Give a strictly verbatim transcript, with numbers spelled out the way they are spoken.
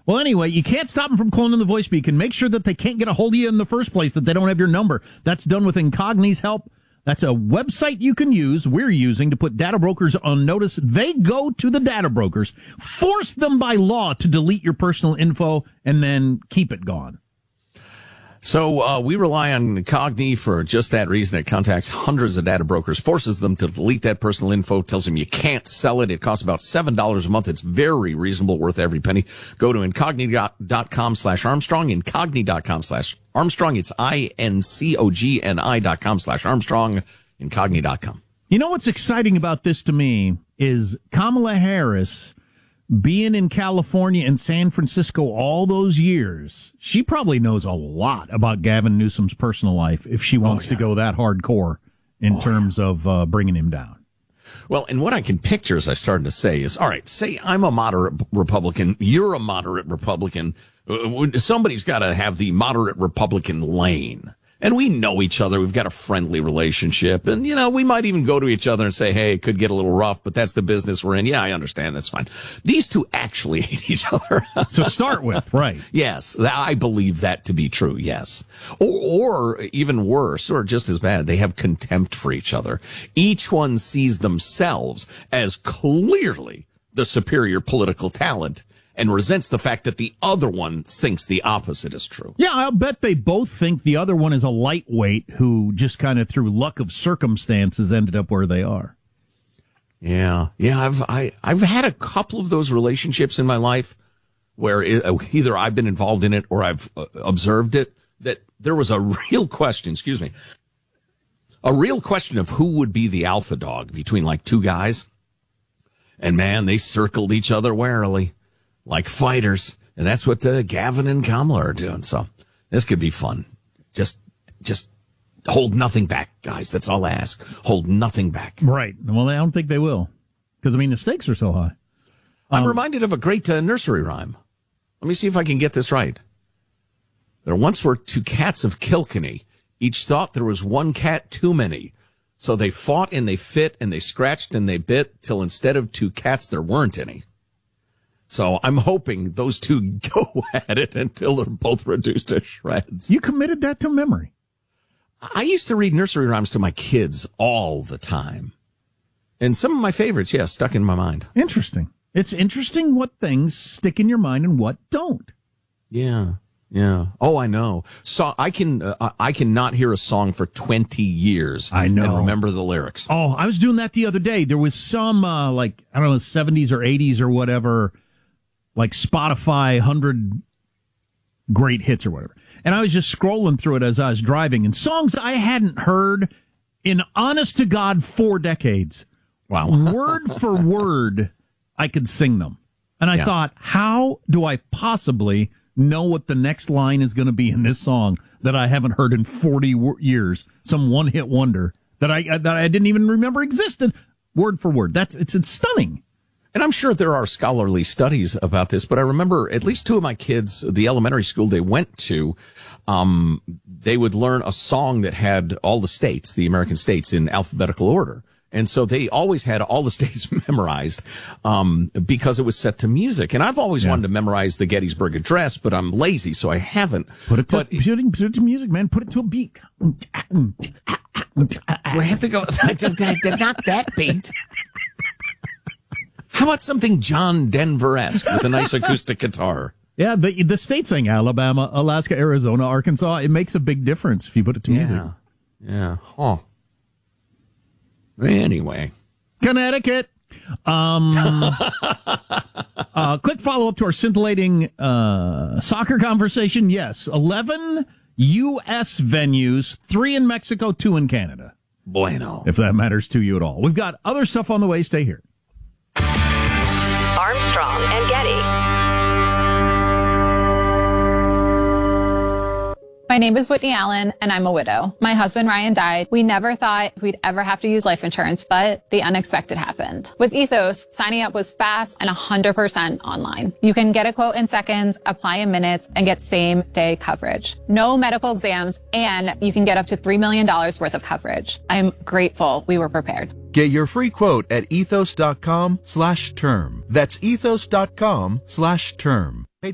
Well, anyway, you can't stop them from cloning the voice, but you can make sure that they can't get a hold of you in the first place, that they don't have your number. That's done with Incogni's help. That's a website you can use, we're using, to put data brokers on notice. They go to the data brokers, force them by law to delete your personal info, and then keep it gone. So uh, we rely on Cogni for just that reason. It contacts hundreds of data brokers, forces them to delete that personal info, tells them you can't sell it. It costs about seven dollars a month. It's very reasonable, worth every penny. Go to incogni.com slash Armstrong, incogni.com slash Armstrong. It's I N C O G N I dot com slash Armstrong, incogni dot com. You know what's exciting about this to me is Kamala Harris being in California and San Francisco all those years. She probably knows a lot about Gavin Newsom's personal life if she wants oh, yeah. to go that hardcore in oh, terms yeah. of uh, bringing him down. Well, and what I can picture, as I started to say, is, all right, say I'm a moderate Republican, you're a moderate Republican. Somebody's got to have the moderate Republican lane. And we know each other. We've got a friendly relationship. And, you know, we might even go to each other and say, hey, it could get a little rough, but that's the business we're in. Yeah, I understand. That's fine. These two actually hate each other. To start with, right. Yes, I believe that to be true, yes. Or, or even worse, or just as bad, they have contempt for each other. Each one sees themselves as clearly the superior political talent, and resents the fact that the other one thinks the opposite is true. Yeah, I'll bet they both think the other one is a lightweight who just kind of through luck of circumstances ended up where they are. Yeah, yeah, I've I, I've had a couple of those relationships in my life where it, either I've been involved in it or I've uh, observed it, that there was a real question, excuse me, a real question of who would be the alpha dog between like two guys. And man, they circled each other warily, like fighters. And that's what uh, Gavin and Kamala are doing. So this could be fun. Just, just hold nothing back, guys. That's all I ask. Hold nothing back. Right. Well, I don't think they will. Because, I mean, the stakes are so high. I'm um, reminded of a great uh, nursery rhyme. Let me see if I can get this right. There once were two cats of Kilkenny. Each thought there was one cat too many. So they fought and they fit and they scratched and they bit till instead of two cats, there weren't any. So I'm hoping those two go at it until they're both reduced to shreds. You committed that to memory. I used to read nursery rhymes to my kids all the time. And some of my favorites, yeah, stuck in my mind. Interesting. It's interesting what things stick in your mind and what don't. Yeah, yeah. Oh, I know. So I can, uh, I cannot hear a song for twenty years. I know. And remember the lyrics. Oh, I was doing that the other day. There was some, uh, like, I don't know, seventies or eighties or whatever, like Spotify one hundred great hits or whatever. And I was just scrolling through it as I was driving, and songs I hadn't heard in, honest to God, four decades. Wow. Word for word, I could sing them. And I yeah. thought, how do I possibly know what the next line is going to be in this song that I haven't heard in forty years? Some one-hit wonder that I that I didn't even remember existed, word for word. That's it's, it's stunning. And I'm sure there are scholarly studies about this, but I remember at least two of my kids, the elementary school they went to, um, they would learn a song that had all the states, the American states, in alphabetical order. And so they always had all the states memorized, um, because it was set to music. And I've always yeah. wanted to memorize the Gettysburg Address, but I'm lazy, so I haven't. Put it to, but, put it, put it to music, man. Put it to a beat. Do I have to go? Not that beat. How about something John Denver-esque with a nice acoustic guitar? Yeah, the the states saying Alabama, Alaska, Arizona, Arkansas. It makes a big difference if you put it to yeah. music. Yeah. Huh. Anyway. Connecticut. Um, uh, quick follow-up to our scintillating uh, soccer conversation. Yes, eleven U S venues, three in Mexico, two in Canada. Bueno. If that matters to you at all. We've got other stuff on the way. Stay here. Armstrong and Getty. My name is Whitney Allen, and I'm a widow. My husband, Ryan, died. We never thought we'd ever have to use life insurance, but the unexpected happened. With Ethos, signing up was fast and one hundred percent online. You can get a quote in seconds, apply in minutes, and get same-day coverage. No medical exams, and you can get up to three million dollars worth of coverage. I'm grateful we were prepared. Get your free quote at ethos.com slash term. That's ethos.com slash term.